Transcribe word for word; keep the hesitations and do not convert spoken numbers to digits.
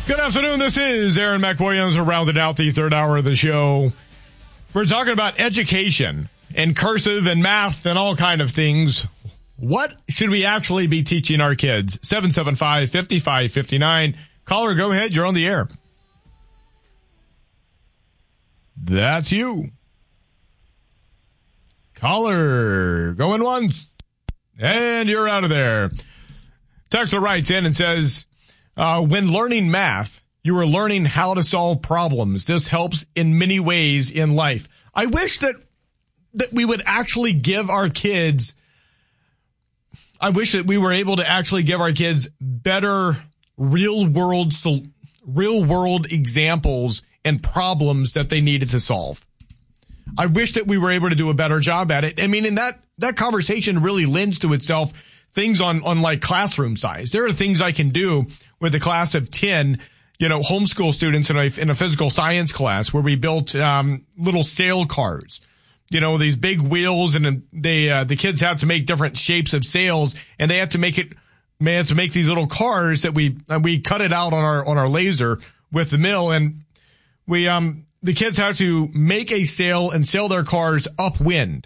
Good afternoon. This is Aaron McWilliams. We're rounding out the third hour of the show. We're talking about education and cursive and math and all kind of things. What should we actually be teaching our kids? seven seven five, five five five nine. Caller, go ahead. You're on the air. That's you. Caller, going once. And you're out of there. Texter writes in and says, uh, when learning math, you are learning how to solve problems. This helps in many ways in life. I wish that that we would actually give our kids, I wish that we were able to actually give our kids better real world, real world examples and problems that they needed to solve. I wish that we were able to do a better job at it. I mean, and that, that conversation really lends to itself things on, on like classroom size. There are things I can do with a class of ten, you know, homeschool students in a, in a physical science class where we built, um, little sail cars, you know, these big wheels, and they, uh, the kids have to make different shapes of sails, and they have to make it, they have to make these little cars that we, uh, we cut it out on our, on our laser with the mill. And we, um, the kids have to make a sail and sail their cars upwind.